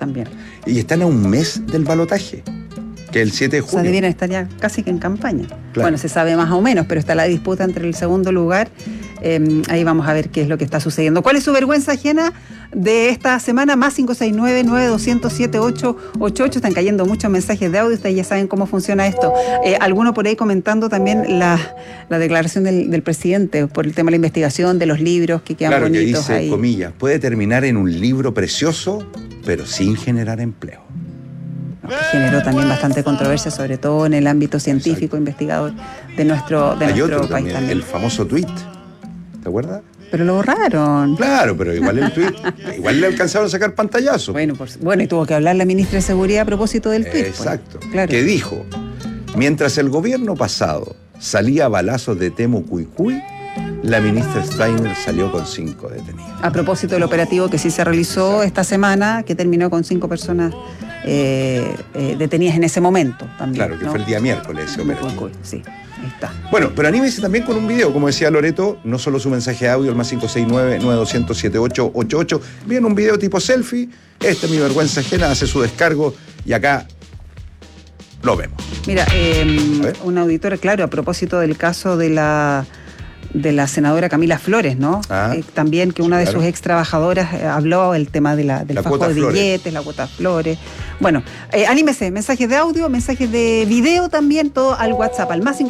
también. Y están a un mes del balotaje, que es el 7 de junio. O sea, debieran estar ya casi que en campaña. Claro. Bueno, se sabe más o menos, pero está la disputa entre el segundo lugar. Ahí vamos a ver qué es lo que está sucediendo. ¿Cuál es su vergüenza ajena de esta semana? Más 569-9200-7888. Están cayendo muchos mensajes de audio. Ustedes ya saben cómo funciona esto. Alguno por ahí comentando también la declaración del presidente por el tema de la investigación, de los libros que quedan claro, bonitos. Que dice, ahí. Comillas, puede terminar en un libro precioso, pero sin generar empleo. Que generó también bastante controversia, sobre todo en el ámbito científico, investigador de nuestro Hay otro país también, también. el famoso tuit. ¿Te acuerdas? Pero lo borraron. Claro, pero igual el tuit, igual le alcanzaron a sacar pantallazo. Bueno, y tuvo que hablar la ministra de Seguridad a propósito del tuit. Exacto. Pues. Claro. Que dijo, mientras el gobierno pasado salía a balazos de Temu Cuicuy, la ministra Steiner salió con 5 detenidos. A propósito del operativo que sí se realizó esta semana, que terminó con 5 personas detenidas en ese momento también. Claro, que ¿no? fue el día miércoles ese operativo. Sí, ahí está. Bueno, pero anímese también con un video, como decía Loreto, no solo su mensaje de audio, el más 569-9200-7888, bien un video tipo selfie, esta es mi vergüenza ajena, hace su descargo y acá lo vemos. Mira, un auditor, claro, a propósito del caso de la senadora Camila Flores, ¿no? También que una de sus ex trabajadoras habló del tema del fajo de billetes, la cuota Flores. Bueno, anímese, mensajes de audio, mensajes de video también, todo al WhatsApp, al más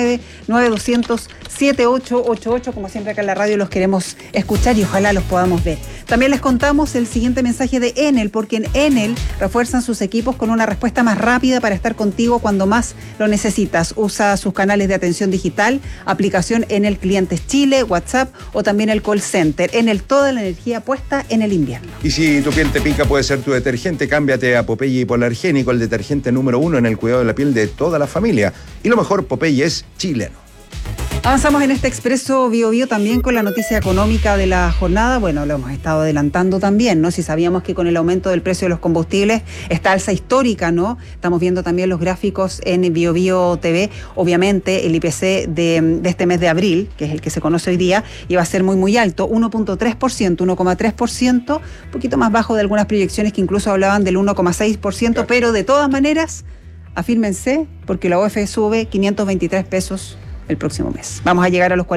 569-9200-7888. Como siempre acá en la radio los queremos escuchar y ojalá los podamos ver. También les contamos el siguiente mensaje de Enel, porque en Enel refuerzan sus equipos con una respuesta más rápida para estar contigo cuando más lo necesitas. Usa sus canales de atención digital, aplicación Enel Clientes Chile, WhatsApp o también el call center. Enel, toda la energía puesta en el invierno. Y si tu piel te pica, puede ser tu detergente. Cámbiate a Popeye Hipoalergénico, el detergente número 1 en el cuidado de la piel de toda la familia. Y lo mejor, Popeye es chileno. Avanzamos en este Expreso Bio Bio también con la noticia económica de la jornada. Bueno, lo hemos estado adelantando también, ¿no? Si sabíamos que con el aumento del precio de los combustibles, esta alza histórica, ¿no? Estamos viendo también los gráficos en Bio Bio TV. Obviamente, el IPC de este mes de abril, que es el que se conoce hoy día, iba a ser muy, muy alto, 1.3%, 1,3%, un poquito más bajo de algunas proyecciones que incluso hablaban del 1,6%, claro. Pero de todas maneras, afírmense, porque la OFE sube 523 pesos el próximo mes. Vamos a llegar a los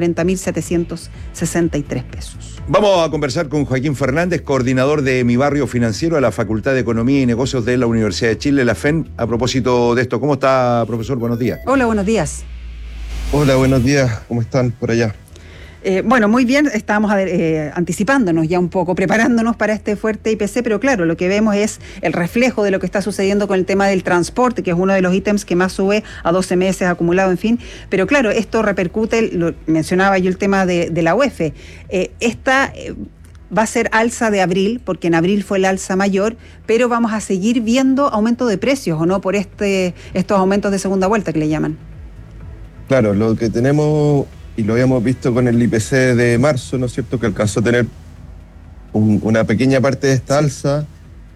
40.763 pesos. Vamos a conversar con Joaquín Fernández, coordinador de Mi Barrio Financiero de la Facultad de Economía y Negocios de la Universidad de Chile, la FEN. A propósito de esto, ¿cómo está, profesor? Buenos días. Hola, buenos días. Hola, buenos días. ¿Cómo están por allá? Bueno, muy bien, estábamos anticipándonos ya un poco, preparándonos para este fuerte IPC, pero claro, lo que vemos es el reflejo de lo que está sucediendo con el tema del transporte, que es uno de los ítems que más sube a 12 meses acumulado, en fin. Pero claro, esto repercute, lo mencionaba yo el tema de la UEF. Esta va a ser alza de abril, porque en abril fue la alza mayor, pero vamos a seguir viendo aumento de precios, ¿o no? Por estos aumentos de segunda vuelta que le llaman. Claro, lo que tenemos, y lo habíamos visto con el IPC de marzo, ¿no es cierto?, que alcanzó a tener una pequeña parte de esta alza,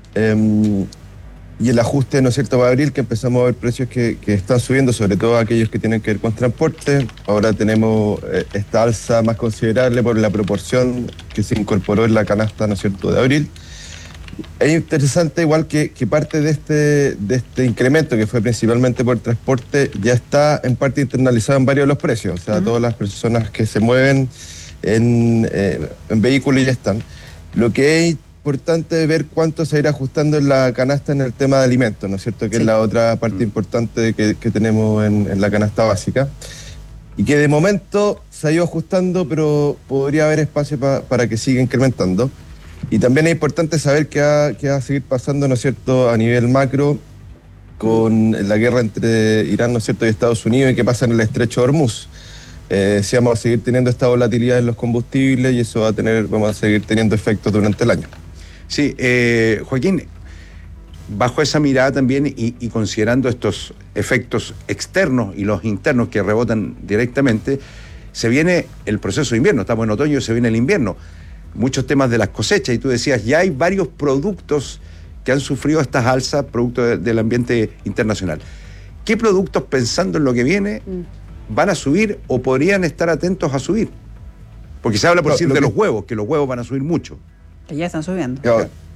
y el ajuste, ¿no es cierto?, para abril, que empezamos a ver precios que están subiendo, sobre todo aquellos que tienen que ver con transporte. Ahora tenemos esta alza más considerable por la proporción que se incorporó en la canasta, ¿no es cierto?, de abril. Es interesante igual que parte de este incremento, que fue principalmente por transporte, ya está en parte internalizado en varios de los precios. O sea, todas las personas que se mueven en vehículos ya están. Lo que es importante es ver cuánto se irá ajustando en la canasta en el tema de alimentos, ¿no es cierto? Que es la otra parte importante que tenemos en la canasta básica. Y que de momento se ha ido ajustando, pero podría haber espacio para que siga incrementando. Y también es importante saber qué va a seguir pasando, ¿no es cierto?, a nivel macro con la guerra entre Irán, ¿no es cierto?, y Estados Unidos, y qué pasa en el estrecho de Hormuz. Si vamos a seguir teniendo esta volatilidad en los combustibles y eso vamos a seguir teniendo efectos durante el año. Sí, Joaquín, bajo esa mirada también y considerando estos efectos externos y los internos que rebotan directamente, se viene el proceso de invierno, estamos en otoño, se viene el invierno. Muchos temas de las cosechas, y tú decías, ya hay varios productos que han sufrido estas alzas, producto del ambiente internacional. ¿Qué productos, pensando en lo que viene, van a subir o podrían estar atentos a subir? Porque se habla, por decir, de los huevos, que los huevos van a subir mucho. Que ya están subiendo.